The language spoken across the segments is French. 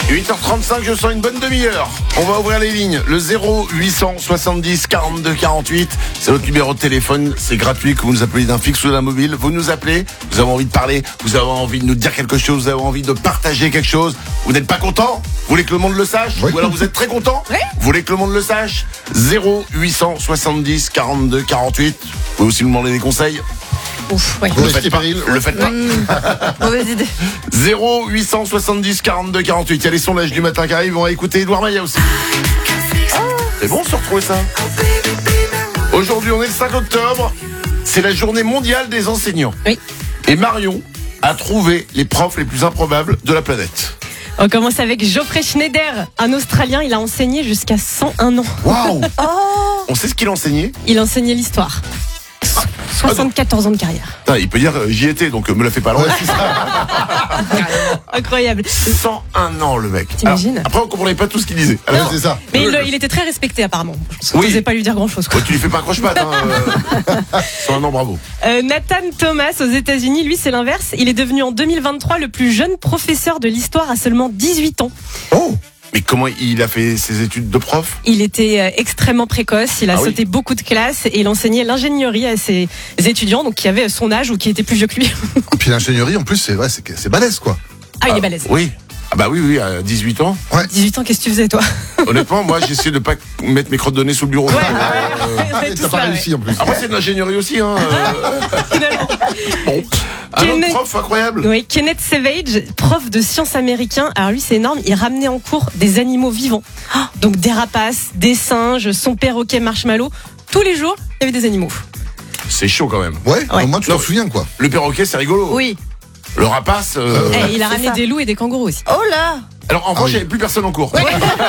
8h35, je sens une bonne demi-heure. On va ouvrir les lignes. Le 0870 42 48. C'est notre numéro de téléphone. C'est gratuit, que vous nous appelez d'un fixe ou d'un mobile. Vous nous appelez. Vous avez envie de parler. Vous avez envie de nous dire quelque chose. Vous avez envie de partager quelque chose. Vous n'êtes pas content? Vous voulez que le monde le sache? Oui. Ou alors vous êtes très content? Oui. Vous voulez que le monde le sache? 0870 42 48. Vous pouvez aussi nous demander des conseils. Ouf, ouais. Le Risque faites et pas. péril. Le faites pas. Mauvaise idée. 0870 42 48. Il y a les sondages du matin qui arrivent. On va écouter Edouard Maillet aussi. C'est bon de se retrouver ça. Aujourd'hui, on est le 5 octobre. C'est la journée mondiale des enseignants. Oui. Et Marion a trouvé les profs les plus improbables de la planète. On commence avec Geoffrey Schneider, un Australien. Il a enseigné jusqu'à 101 ans. Waouh. On sait ce qu'il enseignait. Il enseignait l'histoire. 74 ans de carrière. Putain, il peut dire j'y étais, donc me la fais pas loin. Incroyable. 101 ans le mec. T'imagines? Alors, après on comprenait pas tout ce qu'il disait. Ah ouais, c'est ça. Mais il était très respecté apparemment. Oui. Je n'osais pas lui dire grand-chose. Ouais, tu lui fais pas croche-patte. 101 ans, bravo. Nathan Thomas aux États-Unis, lui c'est l'inverse. Il est devenu en 2023 le plus jeune professeur de l'histoire à seulement 18 ans. Oh. Mais comment il a fait ses études de prof? Il était extrêmement précoce, il a sauté beaucoup de classes et il enseignait l'ingénierie à ses étudiants, donc qui avaient son âge ou qui étaient plus vieux que lui. Et puis l'ingénierie, en plus, c'est balèze, quoi. Ah, il est balèze. Oui. Ah bah oui, à 18 ans. 18 ans, qu'est-ce que tu faisais toi? Honnêtement, moi j'essaie de pas mettre mes crottes de nez sous le bureau. Et t'as pas réussi, en plus. Après c'est de l'ingénierie aussi. Hein. Finalement. Bon. Un autre Kenneth- prof incroyable. Oui, Kenneth Savage, prof de sciences américain. Alors lui, c'est énorme. Il ramenait en cours des animaux vivants. Donc des rapaces, des singes, son perroquet marshmallow. Tous les jours, il y avait des animaux. C'est chaud quand même. Ouais, Ouais. au moins tu t'en souviens, quoi. Le perroquet c'est rigolo. Oui. Le rapace. Et il a ramené des loups et des kangourous aussi. Oh là! Alors en revanche, oui. il n'y avait plus personne en cours.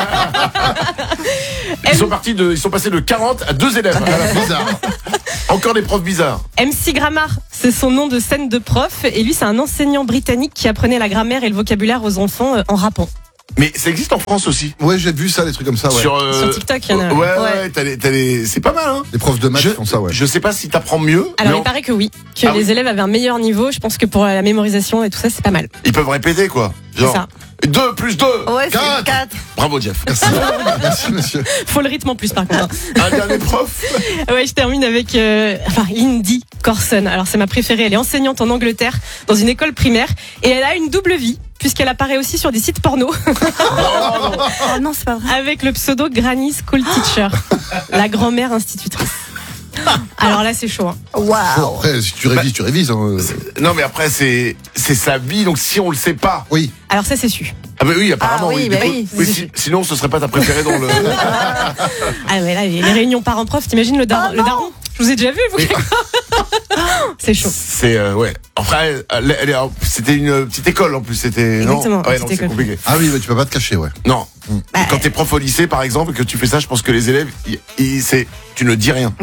Ils sont passés de 40 à 2 élèves. Bizarre. Encore des profs bizarres. MC Grammar, c'est son nom de scène de prof. Et lui, c'est un enseignant britannique qui apprenait la grammaire et le vocabulaire aux enfants en rappant. Mais ça existe en France aussi. Ouais, j'ai vu ça, des trucs comme ça, ouais. Sur TikTok, il y en a. Ouais, c'est pas mal, hein. Les profs de maths font ça, ouais. Je sais pas si t'apprends mieux. Alors, mais il paraît que oui. Que Ah les oui. élèves avaient un meilleur niveau. Je pense que pour la mémorisation et tout ça, c'est pas mal. ils peuvent répéter, quoi. Genre, C'est ça. 2 plus 2. Ouais, c'est Quatre. 4. Bravo, Jeff. Merci. Merci, monsieur. Faut le rythme en plus, par contre. Un dernier prof. Ouais, je termine avec Lindy Corson. Alors, c'est ma préférée. Elle est enseignante en Angleterre dans une école primaire. Et elle a une double vie, puisqu'elle apparaît aussi sur des sites porno. Oh non, c'est pas vrai. Avec le pseudo Granny School Teacher. La grand-mère institutrice. Alors là, c'est chaud. Hein. Bon, Waouh. après, si tu révises, tu révises. Hein. Non, mais après, c'est sa vie, donc si on le sait pas. Oui. Alors ça, c'est su. Ah, bah oui, apparemment, Ah oui, bah oui. Sinon, ce serait pas ta préférée dans le. Ah mais là, les réunions parents-prof, t'imagines le daron, Je vous ai déjà vu, vous. C'est chaud. C'est, ouais. Après, c'était une petite école en plus, c'était. Exactement, Non, ouais, petite non, c'est école. compliqué. Ah oui, mais tu peux pas te cacher, ouais. Non. Bah, Quand t'es prof au lycée, par exemple, et que tu fais ça, je pense que les élèves, tu ne dis rien.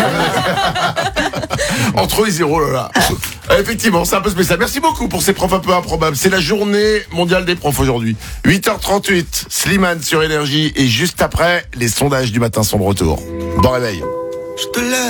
Entre eux, ils disent, oh là là. Effectivement, c'est un peu spécial. Merci beaucoup pour ces profs un peu improbables. C'est la journée mondiale des profs aujourd'hui. 8h38, Slimane sur Énergie. Et juste après, les sondages du matin sont de retour. Bon réveil.